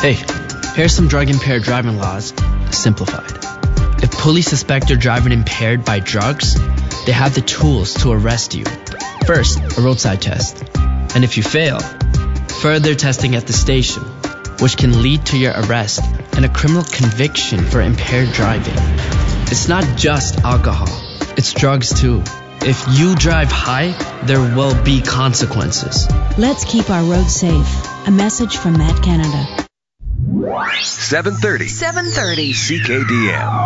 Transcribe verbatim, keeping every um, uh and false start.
Hey, here's some drug-impaired driving laws, simplified. If police suspect you're driving impaired by drugs, they have the tools to arrest you. First, a roadside test. And if you fail, further testing at the station, which can lead to your arrest and a criminal conviction for impaired driving. It's not just alcohol, it's drugs too. If you drive high, there will be consequences. Let's keep our roads safe. A message from Matt Canada. seven thirty. seven thirty. C K D M.